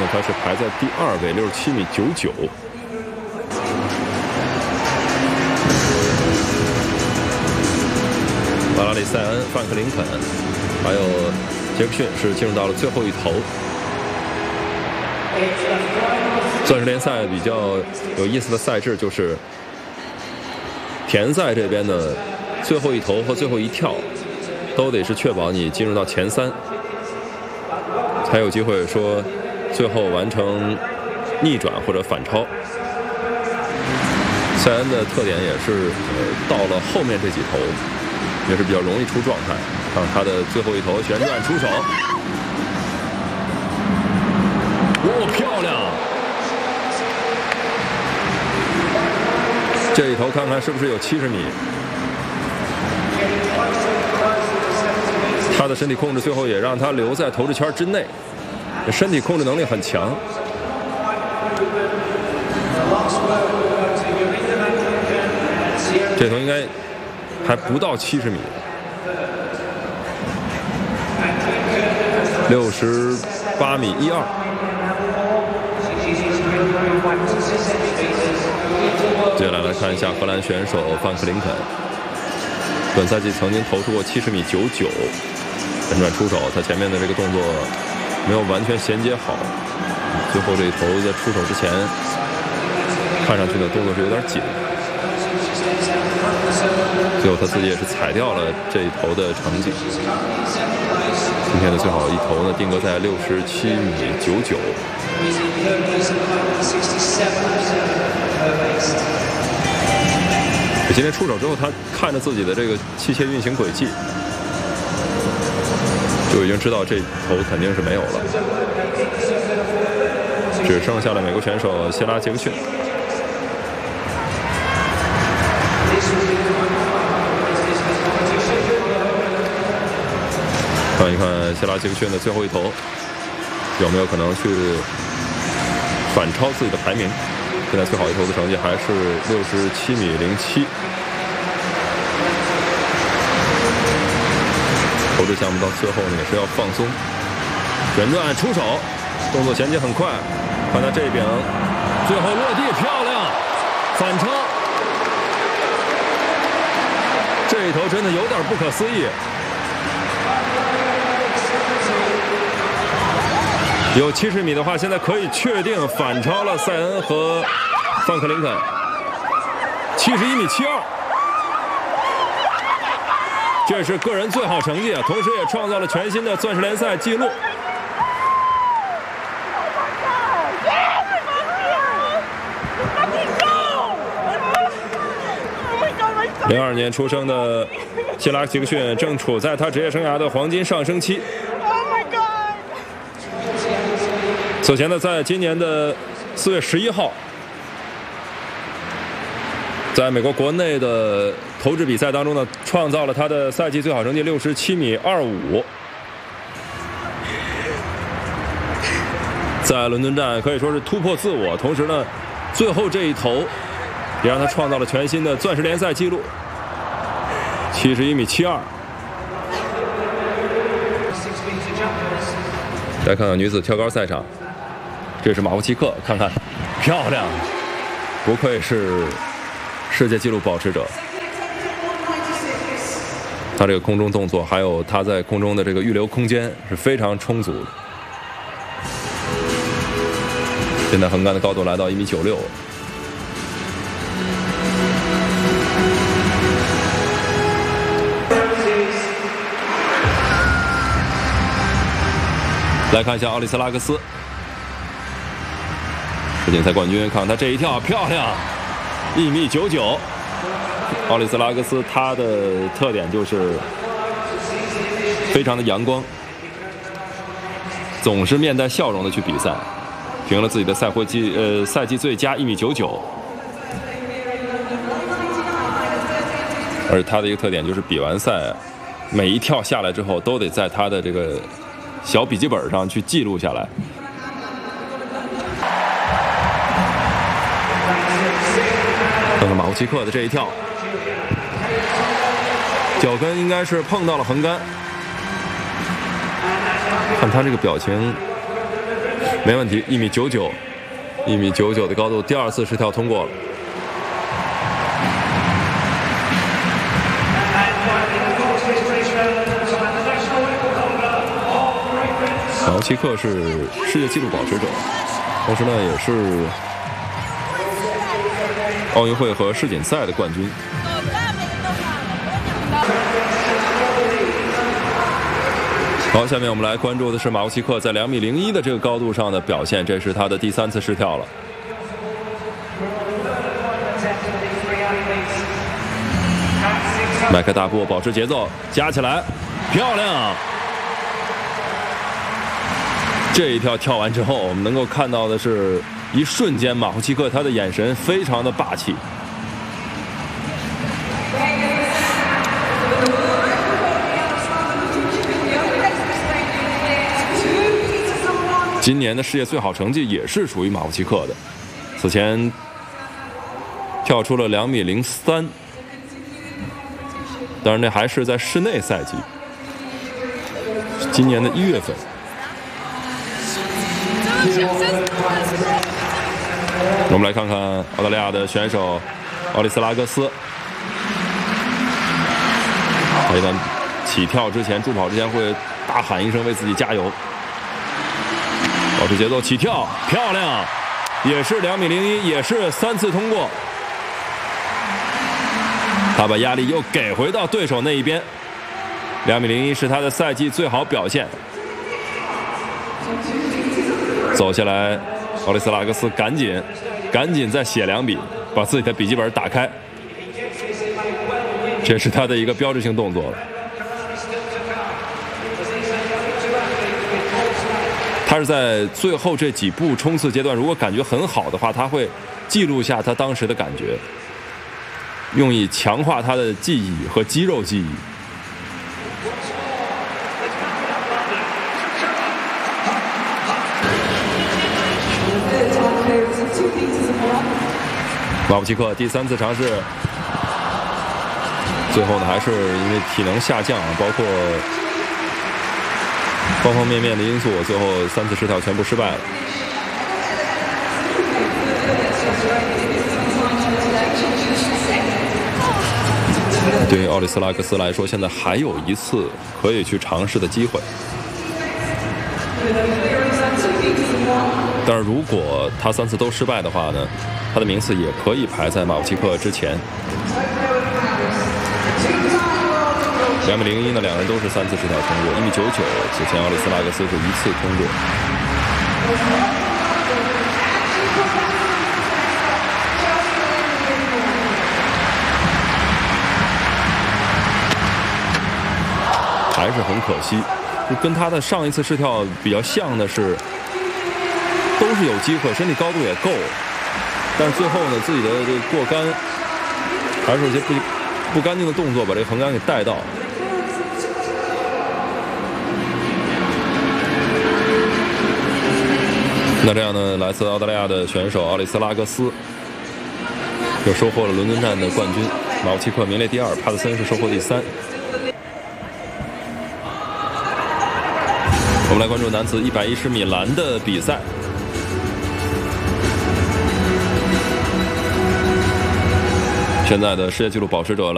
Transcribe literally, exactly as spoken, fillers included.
呢，他是排在第二位，六十七米九九。巴拉里塞恩、范克林肯，还有杰克逊是进入到了最后一头。钻石联赛比较有意思的赛制就是田赛这边的最后一投和最后一跳都得是确保你进入到前三，才有机会说最后完成逆转或者反超。塞恩的特点也是，呃，到了后面这几投也是比较容易出状态。看他的最后一投旋转出手，哦，漂亮！这一投看看是不是有七十米？他的身体控制最后也让他留在投掷圈之内，身体控制能力很强。这头应该还不到七十米，六十八米一二。接下来来看一下荷兰选手范克林肯，本赛季曾经投出过七十米九九，旋转出手，他前面的这个动作没有完全衔接好，最后这一投在出手之前，看上去的动作是有点紧，最后他自己也是踩掉了这一投的成绩。今天的最好一投呢，定格在六十七米九九。今天出手之后，他看着自己的这个器械运行轨迹，就已经知道这头肯定是没有了，只剩下了美国选手谢拉杰克逊。看一看谢拉杰克逊的最后一投，有没有可能去反超自己的排名？现在最好一投的成绩还是六十七米零七。投掷项目到最后呢也是要放松，旋转出手，动作衔接很快。看他这柄，最后落地漂亮，反超。这一投真的有点不可思议。有七十米的话，现在可以确定反超了塞恩和范克林肯，七十一米七二，这是个人最好成绩啊，同时也创造了全新的钻石联赛纪录。零二年出生的谢拉杰克逊正处在他职业生涯的黄金上升期。此前呢，在今年的四月十一号，在美国国内的投掷比赛当中呢，创造了他的赛季最好成绩六十七米二五。在伦敦站可以说是突破自我，同时呢，最后这一投也让他创造了全新的钻石联赛纪录，七十一米七二。再看看女子跳高赛场。这是马夫奇克，看看，漂亮，不愧是世界纪录保持者。他这个空中动作，还有他在空中的这个预留空间是非常充足的。现在横杆的高度来到一米九六。来看一下奥利斯拉克斯。世锦赛冠军，看他这一跳漂亮，一米九九。奥利斯拉克斯他的特点就是非常的阳光，总是面带笑容的去比赛，评了自己的赛会季呃赛季最佳一米九九。而他的一个特点就是比完赛，每一跳下来之后都得在他的这个小笔记本上去记录下来。看看马夫奇克的这一跳，脚跟应该是碰到了横杆，看他这个表情没问题，一米九九，一米九九的高度，第二次试跳通过了。马沃奇克是世界纪录保持者，同时呢也是奥运会和世锦赛的冠军。好，下面我们来关注的是马沃奇克在两米零一的这个高度上的表现，这是他的第三次试跳了。迈开大步，保持节奏，加起来，漂亮！这一跳跳完之后，我们能够看到的是，一瞬间马沃奇克他的眼神非常的霸气。今年的世界最好成绩也是属于马沃奇克的，此前跳出了两米零三，当然这还是在室内赛季，今年的一月份。我们来看看澳大利亚的选手奥利斯拉格斯，他一般起跳之前、助跑之前会大喊一声为自己加油。保持节奏，起跳，漂亮，也是两米零一，也是三次通过。他把压力又给回到对手那一边，两米零一是他的赛季最好表现。走下来，奥利斯拉格斯赶紧，赶紧再写两笔，把自己的笔记本打开，这是他的一个标志性动作了。他是在最后这几步冲刺阶段，如果感觉很好的话，他会记录下他当时的感觉，用以强化他的记忆和肌肉记忆。马沃奇克第三次尝试，最后呢还是因为体能下降，包括方方面面的因素，最后三次试跳全部失败了。对于奥利斯拉格斯来说，现在还有一次可以去尝试的机会。但是如果他三次都失败的话呢，他的名次也可以排在马沃奇克之前。两米零一呢，两人都是三次试跳通过。一米九九，此前奥利斯拉格斯是一次通过。还是很可惜，就跟他的上一次试跳比较像的是，都是有机会，身体高度也够，但是最后呢，自己的这个过杆，还是有些不不干净的动作，把这个横杆给带到。那这样呢，来自澳大利亚的选手奥利斯拉格斯就收获了伦敦站的冠军，马沃奇克名列第二，帕特森是收获第三。我们来关注男子一百一十米栏的比赛。现在的世界纪录保持者